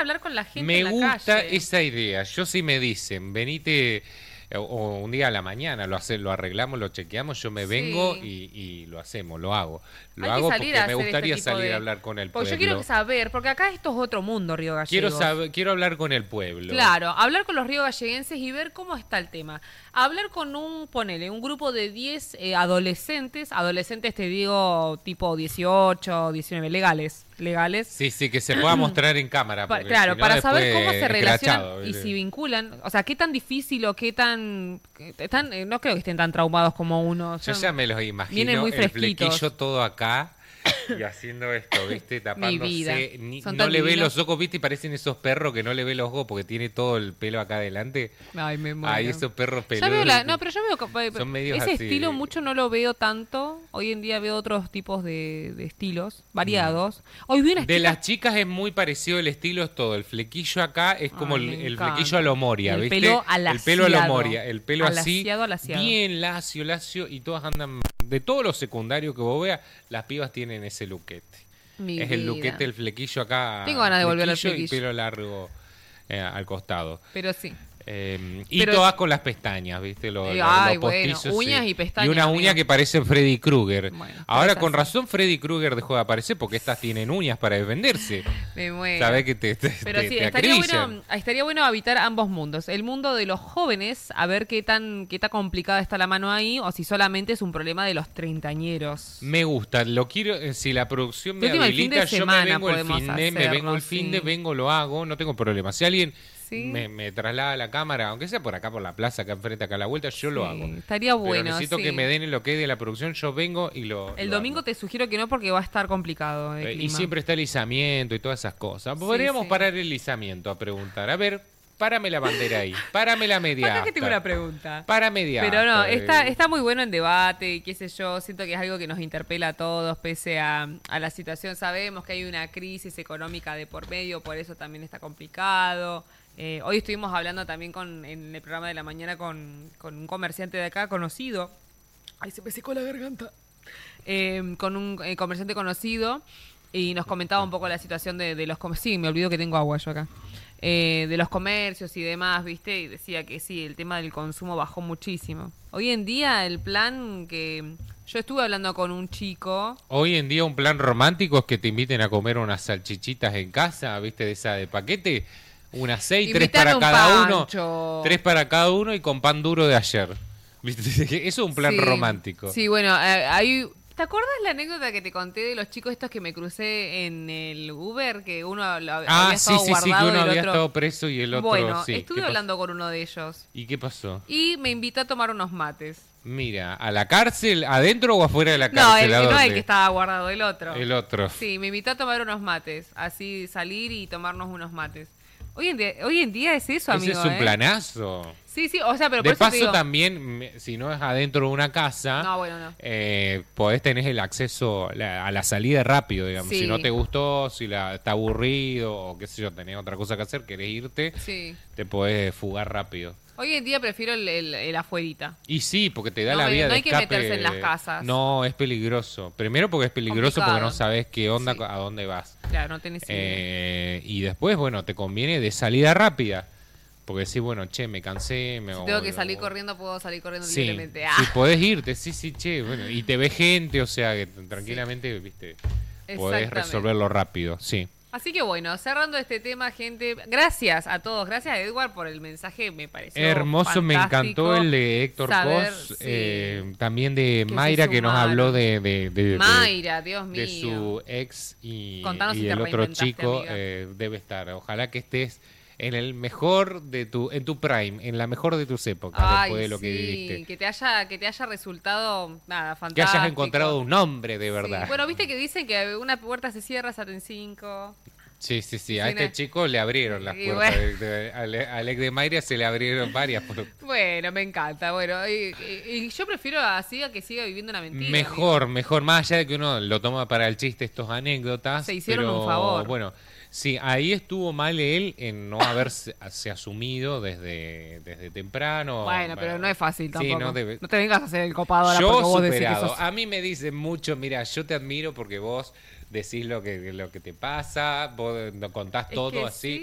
hablar con la gente Me en la gusta calle. esa idea. Yo sí me dicen, venite o un día a la mañana, lo arreglamos, lo chequeamos, yo me vengo Sí. y lo hacemos, lo hago. Lo Hay que hago salir porque a me hacer gustaría este tipo salir de... a hablar con el Porque yo quiero pueblo. saber, porque acá esto es otro mundo, Río Gallegos. Quiero hablar con el pueblo. Claro, hablar con los río galleguenses y ver cómo está el tema. Hablar con un grupo de 10 adolescentes te digo tipo 18, 19, legales. Sí, que se pueda mostrar en cámara. porque Claro, si no, para saber después cómo se escrachado, relacionan y ¿viste? si vinculan, o sea, qué tan difícil o qué tan... no creo que estén tan traumados como uno. Yo ya me los imagino, vienen muy el fresquitos. flequillo todo acá y haciendo esto, ¿viste? vida. Tapándose. Son No tan le ve divinos. los ojos, ¿viste? Y parecen esos perros que no le ve los ojos porque tiene todo el pelo acá adelante. Ay, me muero. Ahí esos perros Ya peludos. veo no, pero yo veo Son medios ese así. estilo mucho no lo veo tanto. Hoy en día veo otros tipos de estilos variados. Hoy vi unas De chicas- las chicas es muy parecido el estilo, es todo. El flequillo acá es como Ay, me el encanta. flequillo a lo Moria, El ¿viste? pelo El pelo a lo alaciado. Moria. El pelo así, Alaciado. bien lacio, y todas andan... De todos los secundarios que vos veas, las pibas tienen ese luquete. Mi Es el vida. luquete, el flequillo acá. Tengo ganas de volver al Y flequillo. pelo largo al costado. Pero sí. Y Pero- todas con las pestañas, ¿viste? Ay, Los bueno, postizos, uñas sí. y pestañas, Y una uña amigo. que parece Freddy Krueger. Bueno, pero Ahora, es con así. razón, Freddy Krueger dejó de aparecer porque estas tienen uñas para defenderse. Me muero. Sabés que te Pero sí, te estaría acribillan. bueno habitar ambos mundos. El mundo de los jóvenes, a ver qué tan complicada está la mano ahí, o si solamente es un problema de los treintañeros. Me gusta, lo quiero, si la producción me De última, el fin de habilita, yo me semana vengo el podemos fin de, me vengo hacerlo, el fin sí. de, vengo, lo hago, no tengo problema. Si alguien Sí. me traslada la cámara, aunque sea por acá, por la plaza, acá enfrente, acá a la vuelta, yo lo Sí, hago. estaría Pero bueno, necesito sí. que me den lo que es de la producción, yo vengo y El lo domingo hago. te sugiero que no porque va a estar complicado el Y clima. siempre está el izamiento y todas esas cosas. Podríamos sí. parar el izamiento a preguntar. A ver, párame la bandera ahí. Párame la media. Acá que tengo asta. una pregunta. Para media. Pero no, asta, está muy bueno el debate y qué sé yo, siento que es algo que nos interpela a todos, pese a la situación. Sabemos que hay una crisis económica de por medio, por eso también está complicado. Hoy estuvimos hablando también en el programa de la mañana con un comerciante de acá conocido. Ay, se me secó la garganta. Con un comerciante conocido y nos comentaba un poco la situación de los comercios. Sí, me olvido que tengo agua yo acá. De los comercios y demás, ¿viste? Y decía que sí, el tema del consumo bajó muchísimo. Hoy en día el plan que... Yo estuve hablando con un chico... Hoy en día un plan romántico es que te inviten a comer unas salchichitas en casa, ¿viste? De esa de paquete. Unas 6, 3 Invítame para un cada pancho. uno. 3 para cada uno y con pan duro de ayer. ¿Viste? Eso es un plan Sí, romántico. Sí, bueno, hay... ¿Te acuerdas la anécdota que te conté de los chicos estos que me crucé en el Uber? Que uno había Ah, estado sí, que guardado uno y el había otro... estado preso y el otro Bueno, sí. ¿Qué estuve pasó? hablando con uno de ellos ¿Y qué pasó? y me invitó a tomar unos mates. Mira, ¿a la cárcel? ¿Adentro o afuera de la No, cárcel? ¿A no dónde? el que estaba guardado, el otro. El otro. Sí, me invitó a tomar unos mates, así salir y tomarnos unos mates. Hoy en día es eso, Ese amigo. es un planazo. Sí, o sea, pero De por eso te paso digo... también, si no es adentro de una casa, No, bueno, no. podés tener el acceso a la salida rápido, digamos. Sí. Si no te gustó, si está aburrido o qué sé yo, tenés otra cosa que hacer, querés irte, Sí. te podés fugar rápido. Hoy en día prefiero el afuerita. Y sí, porque te da No, la vía no de hay que escape. meterse en las casas. No, es peligroso. Primero porque es peligroso Complicado. porque no sabes qué onda, Sí. a dónde vas. Claro, no tenés idea. Y después, bueno, te conviene de salida rápida. Porque decís, bueno, che, me cansé, me Si tengo voy, que salir o- corriendo, puedo salir corriendo Sí, libremente. sí, podés irte, sí, che, bueno, y te ve gente, o sea, que tranquilamente, viste, podés Exactamente. resolverlo rápido, sí. Así que bueno, cerrando este tema, gente, gracias a todos, gracias a Edward por el mensaje, me pareció Hermoso, me fantástico encantó el de Héctor saber, Cos, sí, también de que Mayra se que nos sumaron. habló de Mayra, Dios mío. de su ex y Contanos si y te el otro reinventaste, chico amiga. debe estar. Ojalá que estés en el mejor en tu prime, en la mejor de tus épocas Ay, después de lo que sí, viviste. que te haya resultado, nada, Que fantástico. hayas encontrado un hombre de Sí. verdad. Bueno, viste que dicen que una puerta se cierra, se aten 5. Sí. A Sí, este no. chico le abrieron las Y puertas. bueno. Al ex de Mayra se le abrieron varias. Bueno, me encanta. Bueno, y yo prefiero así a que siga viviendo una mentira. Mejor. Más allá de que uno lo toma para el chiste, estos anécdotas. Se hicieron pero, un favor. Bueno, sí, ahí estuvo mal él en no haberse asumido desde temprano. Bueno, pero no es fácil Sí, tampoco. no debe- No te vengas a hacer el copado ahora Yo porque vos decís que superado. sos... A mí me dicen mucho, mira, yo te admiro porque vos decís lo que te pasa, vos nos contás Es todo que así.